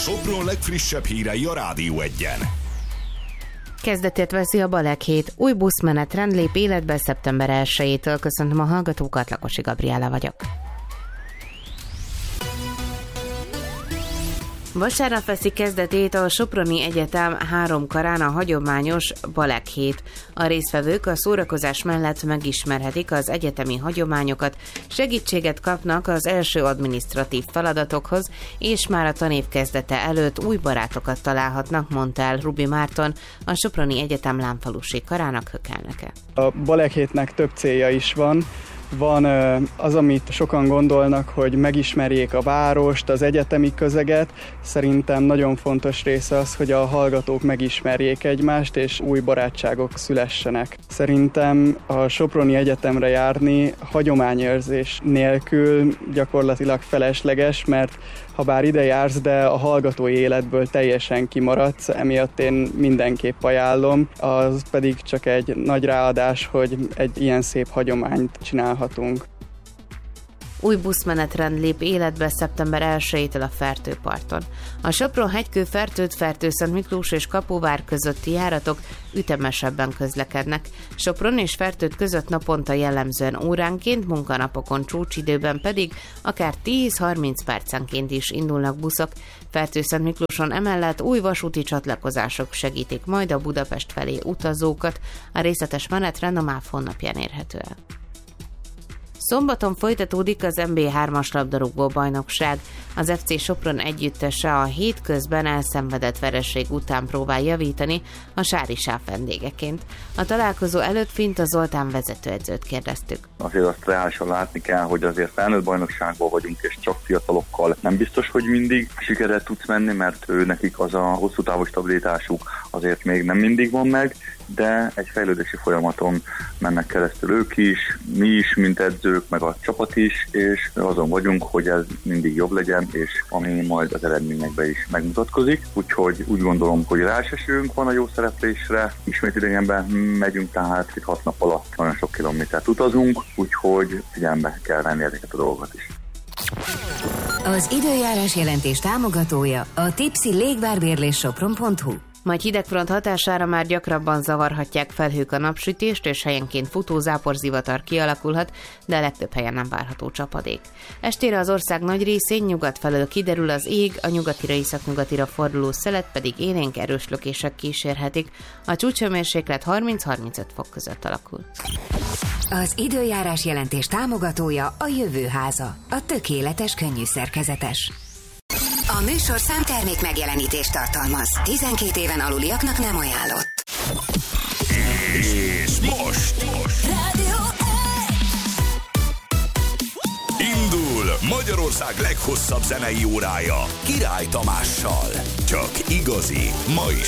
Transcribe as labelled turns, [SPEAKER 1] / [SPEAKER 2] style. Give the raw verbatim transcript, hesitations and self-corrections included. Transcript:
[SPEAKER 1] Sopron legfrissebb hírei a Rádió Egyen.
[SPEAKER 2] Kezdetét veszi a Baleghét. Új buszmenetrend lép életbe szeptember elsejétől. Köszöntöm a hallgatókat, Lakosi Gabriella vagyok. Vasárnap veszi kezdetét a Soproni Egyetem három karán a hagyományos Baleghét. A résztvevők a szórakozás mellett megismerhetik az egyetemi hagyományokat, segítséget kapnak az első adminisztratív feladatokhoz, és már a tanév kezdete előtt új barátokat találhatnak, mondta el Rubi Márton, a Soproni Egyetem lámfalusi karának hökelnöke.
[SPEAKER 3] A Baleghétnek több célja is van. Van az, amit sokan gondolnak, hogy megismerjék a várost, az egyetemi közeget. Szerintem nagyon fontos része az, hogy a hallgatók megismerjék egymást, és új barátságok szülessenek. Szerintem a Soproni Egyetemre járni hagyományőrzés nélkül gyakorlatilag felesleges, mert ha bár ide jársz, de a hallgatói életből teljesen kimaradsz, emiatt én mindenképp ajánlom, az pedig csak egy nagy ráadás, hogy egy ilyen szép hagyományt csinálhatunk.
[SPEAKER 2] Új buszmenetrend lép életbe szeptember elsejétől a Fertőparton. A Sopron-Hegykő, Fertőd, Fertőszent Miklós és Kapuvár közötti járatok ütemesebben közlekednek. Sopron és Fertőd között naponta jellemzően óránként, munkanapokon csúcsidőben pedig akár tíz-harminc percenként is indulnak buszok. Fertőszent Miklóson emellett új vasúti csatlakozások segítik majd a Budapest felé utazókat. A részletes menetrend a MÁV honlapján érhető el. Szombaton folytatódik az em bé hármas labdarúgó bajnokság. Az ef cé Sopron együttese a hét közben elszenvedett vereség után próbál javítani a sári sáv vendégeként. A találkozó előtt Finta Zoltán vezetőedzőt kérdeztük.
[SPEAKER 4] Azért azt reálisan látni kell, hogy azért felnőtt bajnokságban vagyunk, és csak fiatalokkal nem biztos, hogy mindig sikerrel tudsz menni, mert ő nekik az a hosszú távú stabilitásuk azért még nem mindig van meg, de egy fejlődési folyamaton mennek keresztül ők is, mi is, mint edzők, meg a csapat is, és azon vagyunk, hogy ez mindig jobb legyen, és ami majd az eredményekben is megmutatkozik. Úgyhogy úgy gondolom, hogy ráesésünk van a jó szereplésre, ismét idegenben megyünk, tehát itt hat nap alatt nagyon sok kilométert utazunk, úgyhogy figyelembe kell venni ezeket a dolgokat is.
[SPEAKER 5] Az időjárás jelentés támogatója a Tipsy légvárbérlés sopron pont hu.
[SPEAKER 2] Majd hidegfront hatására már gyakrabban zavarhatják felhők a napsütést, és helyenként futó záporzivatar kialakulhat, de a legtöbb helyen nem várható csapadék. Estére az ország nagy részén nyugat felől kiderül az ég, a nyugatira északnyugatira forduló szelet pedig élénk erős lökések kísérhetik. A csúcshőmérséklet harminc-harmincöt fok között alakul.
[SPEAKER 5] Az időjárás jelentés támogatója a Jövőháza, a tökéletes könnyű szerkezetes. A műsor számtermék megjelenítést tartalmaz. tizenkét éven aluliaknak nem ajánlott.
[SPEAKER 1] És most, most.
[SPEAKER 5] Rádió
[SPEAKER 1] Indul Magyarország leghosszabb zenei órája Király Tamással. Csak igazi, ma is